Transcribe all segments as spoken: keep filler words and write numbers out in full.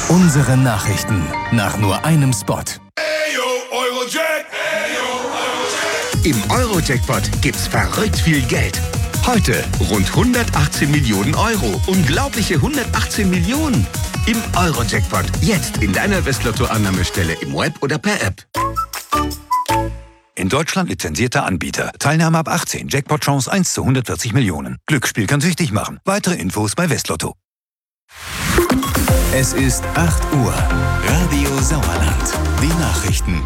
Unsere Nachrichten nach nur einem Spot. Im Euro-Jackpot gibt's verrückt viel Geld. Heute rund hundertachtzehn Millionen Euro. Unglaubliche hundertachtzehn Millionen. Im Euro-Jackpot. Jetzt in deiner Westlotto-Annahmestelle im Web oder per App. In Deutschland lizenzierter Anbieter. Teilnahme ab achtzehn. Jackpot-Chance eins zu hundertvierzig Millionen. Glücksspiel kann süchtig machen. Weitere Infos bei Westlotto. Es ist acht Uhr. Radio Sauerland. Die Nachrichten.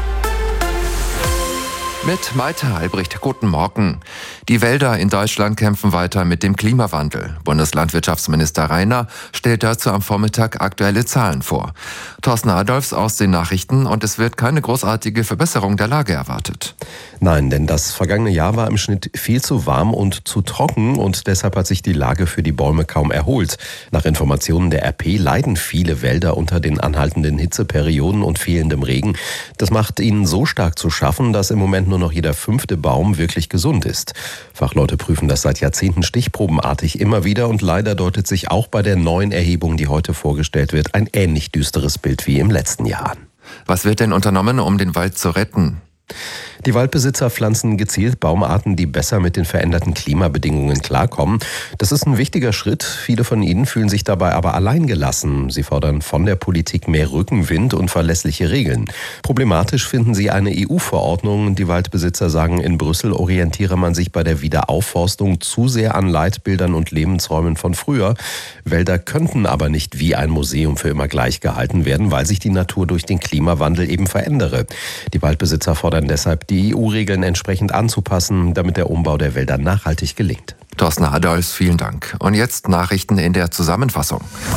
Mit Malte Albrecht, guten Morgen. Die Wälder in Deutschland kämpfen weiter mit dem Klimawandel. Bundeslandwirtschaftsminister Rainer stellt dazu am Vormittag aktuelle Zahlen vor. Thorsten Adolfs aus den Nachrichten, und es wird keine großartige Verbesserung der Lage erwartet. Nein, denn das vergangene Jahr war im Schnitt viel zu warm und zu trocken und deshalb hat sich die Lage für die Bäume kaum erholt. Nach Informationen der R P leiden viele Wälder unter den anhaltenden Hitzeperioden und fehlendem Regen. Das macht ihnen so stark zu schaffen, dass im Moment nur noch jeder fünfte Baum wirklich gesund ist. Fachleute prüfen das seit Jahrzehnten stichprobenartig immer wieder und leider deutet sich auch bei der neuen Erhebung, die heute vorgestellt wird, ein ähnlich düsteres Bild wie im letzten Jahr. Was wird denn unternommen, um den Wald zu retten? Die Waldbesitzer pflanzen gezielt Baumarten, die besser mit den veränderten Klimabedingungen klarkommen. Das ist ein wichtiger Schritt. Viele von ihnen fühlen sich dabei aber alleingelassen. Sie fordern von der Politik mehr Rückenwind und verlässliche Regeln. Problematisch finden sie eine E U-Verordnung. Die Waldbesitzer sagen, in Brüssel orientiere man sich bei der Wiederaufforstung zu sehr an Leitbildern und Lebensräumen von früher. Wälder könnten aber nicht wie ein Museum für immer gleich gehalten werden, weil sich die Natur durch den Klimawandel eben verändere. Die Waldbesitzer fordern deshalb, die E U-Regeln entsprechend anzupassen, damit der Umbau der Wälder nachhaltig gelingt. Thorsten Adolfs, vielen Dank. Und jetzt Nachrichten in der Zusammenfassung.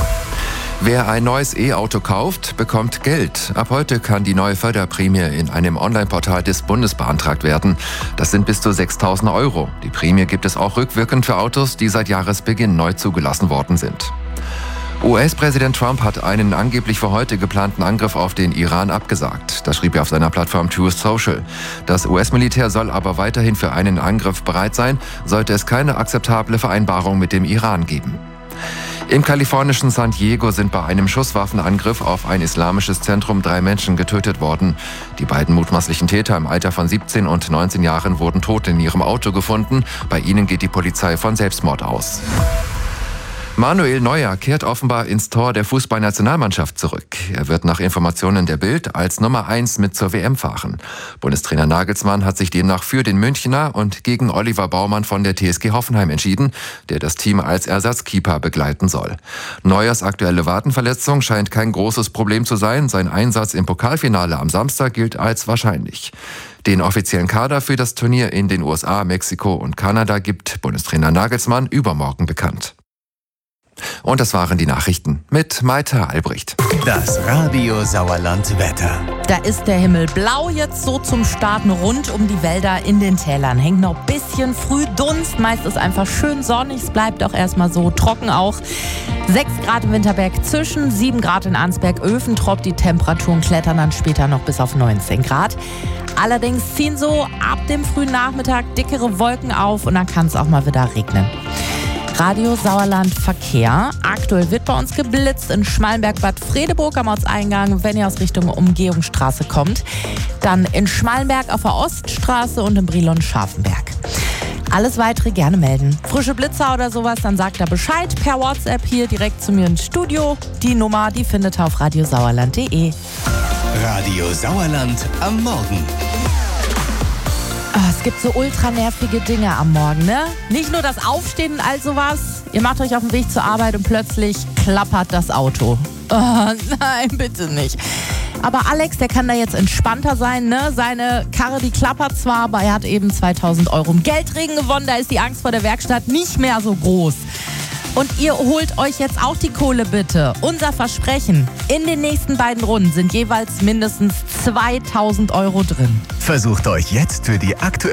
Wer ein neues E-Auto kauft, bekommt Geld. Ab heute kann die neue Förderprämie in einem Online-Portal des Bundes beantragt werden. Das sind bis zu sechstausend Euro. Die Prämie gibt es auch rückwirkend für Autos, die seit Jahresbeginn neu zugelassen worden sind. U S-Präsident Trump hat einen angeblich für heute geplanten Angriff auf den Iran abgesagt. Das schrieb er auf seiner Plattform Truth Social. Das U S-Militär soll aber weiterhin für einen Angriff bereit sein, sollte es keine akzeptable Vereinbarung mit dem Iran geben. Im kalifornischen San Diego sind bei einem Schusswaffenangriff auf ein islamisches Zentrum drei Menschen getötet worden. Die beiden mutmaßlichen Täter im Alter von siebzehn und neunzehn Jahren wurden tot in ihrem Auto gefunden. Bei ihnen geht die Polizei von Selbstmord aus. Manuel Neuer kehrt offenbar ins Tor der Fußballnationalmannschaft zurück. Er wird nach Informationen der Bild als Nummer eins mit zur W M fahren. Bundestrainer Nagelsmann hat sich demnach für den Münchner und gegen Oliver Baumann von der T S G Hoffenheim entschieden, der das Team als Ersatzkeeper begleiten soll. Neuers aktuelle Wadenverletzung scheint kein großes Problem zu sein. Sein Einsatz im Pokalfinale am Samstag gilt als wahrscheinlich. Den offiziellen Kader für das Turnier in den U S A, Mexiko und Kanada gibt Bundestrainer Nagelsmann übermorgen bekannt. Und das waren die Nachrichten mit Malte Albrecht. Das Radio Sauerland Wetter. Da ist der Himmel blau jetzt so zum Starten rund um die Wälder in den Tälern. Hängt noch ein bisschen früh Dunst, meist ist einfach schön sonnig, es bleibt auch erstmal so trocken auch. sechs Grad im Winterberg Zischen, sieben Grad in Arnsberg, Öfentrop. Die Temperaturen klettern dann später noch bis auf neunzehn Grad. Allerdings ziehen so ab dem frühen Nachmittag dickere Wolken auf und dann kann es auch mal wieder regnen. Radio Sauerland Verkehr. Aktuell wird bei uns geblitzt in Schmallenberg, Bad Fredeburg am Ortseingang, wenn ihr aus Richtung Umgehungsstraße kommt. Dann in Schmallenberg auf der Oststraße und in Brilon-Scharfenberg. Alles Weitere gerne melden. Frische Blitzer oder sowas, dann sagt er Bescheid per WhatsApp hier direkt zu mir ins Studio. Die Nummer, die findet ihr auf radiosauerland punkt de. Radio Sauerland am Morgen. Oh, es gibt so ultra nervige Dinge am Morgen, ne? Nicht nur das Aufstehen und all sowas. Ihr macht euch auf den Weg zur Arbeit und plötzlich klappert das Auto. Oh, nein, bitte nicht. Aber Alex, der kann da jetzt entspannter sein, ne? Seine Karre, die klappert zwar, aber er hat eben zweitausend Euro im Geldregen gewonnen. Da ist die Angst vor der Werkstatt nicht mehr so groß. Und ihr holt euch jetzt auch die Kohle bitte. Unser Versprechen, in den nächsten beiden Runden sind jeweils mindestens zweitausend Euro drin. Versucht euch jetzt für die aktuelle